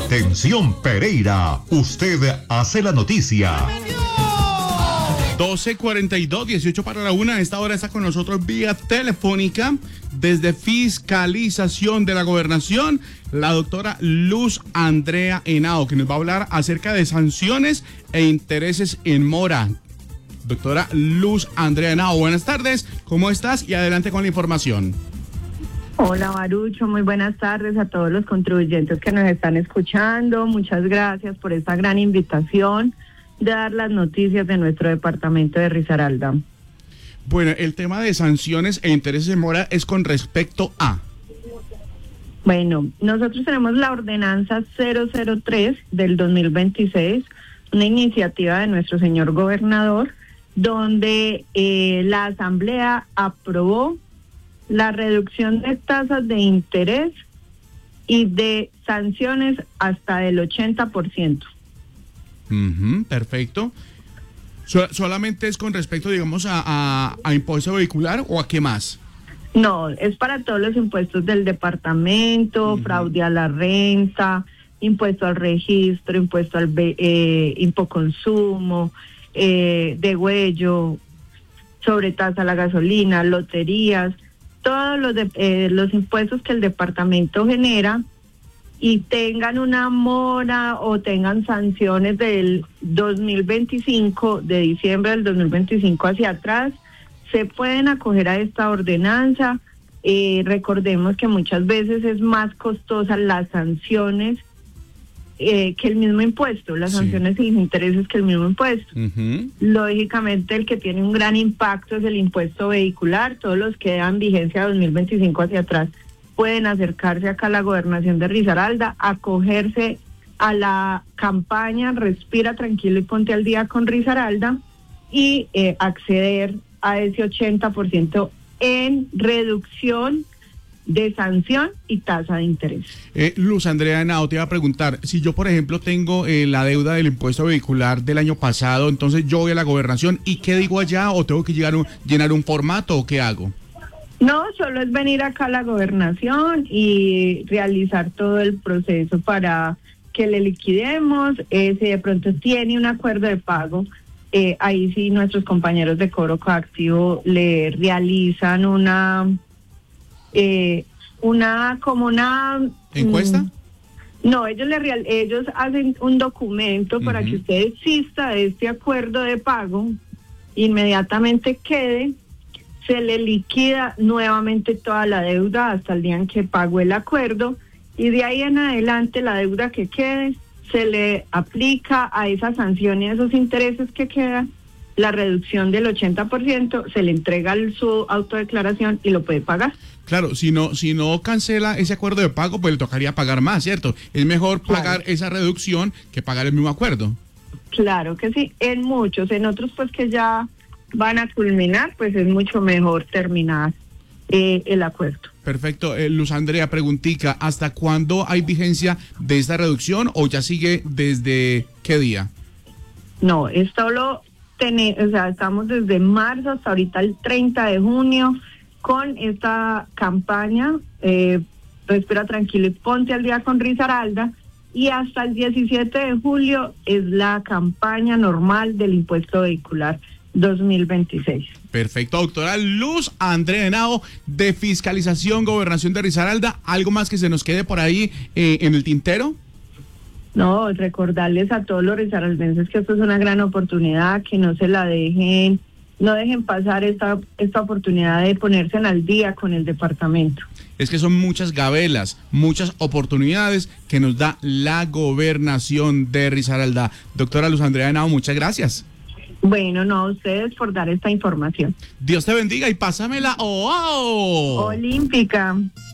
Atención Pereira, usted hace la noticia. 12:42, 18 para la 1. A esta hora está con nosotros vía telefónica desde Fiscalización de la Gobernación, la doctora Luz Andrea Henao, que nos va a hablar acerca de sanciones e intereses en mora. Doctora Luz Andrea Henao, buenas tardes, ¿cómo estás? Y adelante con la información. Hola Barucho, muy buenas tardes a todos los contribuyentes que nos están escuchando. Muchas gracias por esta gran invitación de dar las noticias de nuestro departamento de Risaralda. Bueno, el tema de sanciones e intereses en mora es con respecto a... Bueno, nosotros tenemos la ordenanza 003 del 2026, una iniciativa de nuestro señor gobernador, donde la Asamblea aprobó la reducción de tasas de interés y de sanciones hasta del 80%. Perfecto. ¿Solamente es con respecto, digamos, a impuesto vehicular o a qué más? No, es para todos los impuestos del departamento, fraude a la renta, impuesto al registro, impuesto al impoconsumo, degüello, sobretasa a la gasolina, loterías, todos los impuestos que el departamento genera y tengan una mora o tengan sanciones del 2025, de diciembre del 2025 hacia atrás, se pueden acoger a esta ordenanza. Recordemos que muchas veces es más costosa las sanciones que el mismo impuesto, las sanciones y los intereses que el mismo impuesto. Lógicamente el que tiene un gran impacto es el impuesto vehicular. Todos los que dan vigencia 2025 hacia atrás pueden acercarse acá a la gobernación de Risaralda, acogerse a la campaña Respira Tranquilo y Ponte al Día con Risaralda y acceder a ese 80% en reducción de sanción y tasa de interés. Luz Andrea Henao, te iba a preguntar, si yo por ejemplo tengo la deuda del impuesto vehicular del año pasado, entonces yo voy a la gobernación y ¿qué digo allá? ¿O tengo que llenar un formato o qué hago? No, solo es venir acá a la gobernación y realizar todo el proceso para que le liquidemos. Si de pronto tiene un acuerdo de pago, ahí sí nuestros compañeros de cobro coactivo le realizan una ¿encuesta? No, ellos hacen un documento para que usted exista de este acuerdo de pago, inmediatamente quede, se le liquida nuevamente toda la deuda hasta el día en que pagó el acuerdo y de ahí en adelante la deuda que quede se le aplica a esa sanción y a esos intereses que quedan la reducción del 80%, se le entrega su autodeclaración y lo puede pagar. Claro, si no cancela ese acuerdo de pago, pues le tocaría pagar más, ¿cierto? Es mejor pagar esa reducción que pagar el mismo acuerdo. Claro que sí, en muchos, en otros pues que ya van a culminar, pues es mucho mejor terminar el acuerdo. Perfecto. Luz Andrea, preguntica, ¿hasta cuándo hay vigencia de esta reducción o ya sigue desde qué día? No, estamos desde marzo hasta ahorita el 30 de junio con esta campaña Respira Tranquilo y Ponte al Día con Risaralda, y hasta el 17 de julio es la campaña normal del impuesto vehicular 2026. Perfecto, doctora Luz Andrea Henao, de Fiscalización Gobernación de Risaralda. ¿Algo más que se nos quede por ahí en el tintero? No, recordarles a todos los risaraldenses que esto es una gran oportunidad, que no se la dejen, no dejen pasar esta oportunidad de ponerse al día con el departamento. Es que son muchas gabelas, muchas oportunidades que nos da la gobernación de Risaralda. Doctora Luz Andrea Henao, muchas gracias. Bueno, no, a ustedes por dar esta información. Dios te bendiga y pásamela. ¡Oh! Olímpica.